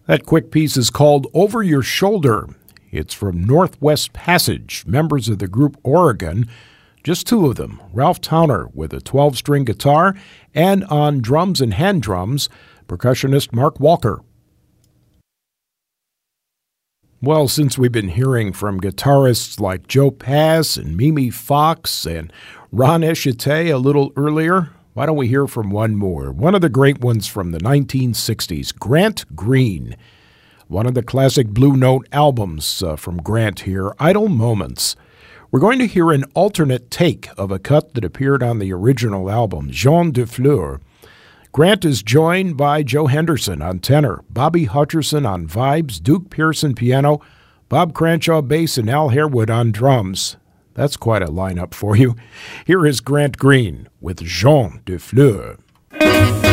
That quick piece is called Over Your Shoulder. It's from Northwest Passage, members of the group Oregon. Just two of them, Ralph Towner with a 12-string guitar, and on drums and hand drums, percussionist Mark Walker. Well, since we've been hearing from guitarists like Joe Pass and Mimi Fox and Ron Eshite a little earlier, why don't we hear from one more? One of the great ones from the 1960s, Grant Green. One of the classic Blue Note albums from Grant here, Idle Moments. We're going to hear an alternate take of a cut that appeared on the original album, Jean de Fleur. Grant is joined by Joe Henderson on tenor, Bobby Hutcherson on vibes, Duke Pearson piano, Bob Cranshaw bass, and Al Harewood on drums. That's quite a lineup for you. Here is Grant Green with Jean de Fleur.